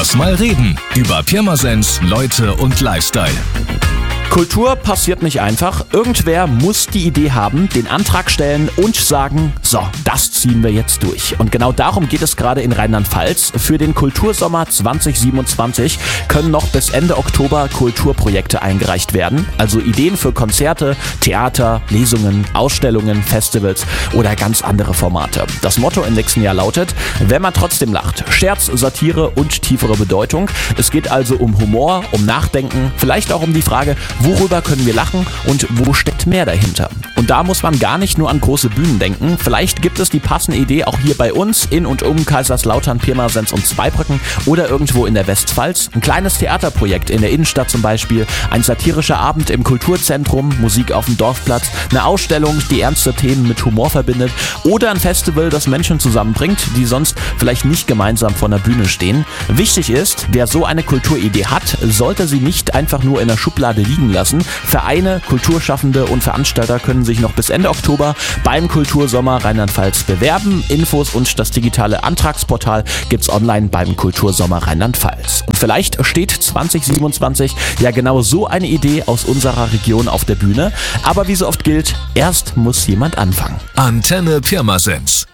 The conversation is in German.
Lass mal reden über Pirmasens, Leute und Lifestyle. Kultur passiert nicht einfach. Irgendwer muss die Idee haben, den Antrag stellen und sagen, so, das ziehen wir jetzt durch. Und genau darum geht es gerade in Rheinland-Pfalz. Für den Kultursommer 2027 können noch bis Ende Oktober Kulturprojekte eingereicht werden. Also Ideen für Konzerte, Theater, Lesungen, Ausstellungen, Festivals oder ganz andere Formate. Das Motto im nächsten Jahr lautet, wenn man trotzdem lacht. Scherz, Satire und tiefere Bedeutung. Es geht also um Humor, um Nachdenken, vielleicht auch um die Frage, worüber können wir lachen und wo steckt mehr dahinter? Und da muss man gar nicht nur an große Bühnen denken. Vielleicht gibt es die passende Idee auch hier bei uns in und um Kaiserslautern, Pirmasens und Zweibrücken oder irgendwo in der Westpfalz. Ein kleines Theaterprojekt in der Innenstadt zum Beispiel, ein satirischer Abend im Kulturzentrum, Musik auf dem Dorfplatz, eine Ausstellung, die ernste Themen mit Humor verbindet oder ein Festival, das Menschen zusammenbringt, die sonst vielleicht nicht gemeinsam vor einer Bühne stehen. Wichtig ist, wer so eine Kulturidee hat, sollte sie nicht einfach nur in der Schublade liegen lassen. Vereine, Kulturschaffende und Veranstalter können sich noch bis Ende Oktober beim Kultursommer Rheinland-Pfalz bewerben. Infos und das digitale Antragsportal gibt's online beim Kultursommer Rheinland-Pfalz. Und vielleicht steht 2027 ja genau so eine Idee aus unserer Region auf der Bühne. Aber wie so oft gilt, erst muss jemand anfangen. Antenne Pirmasens.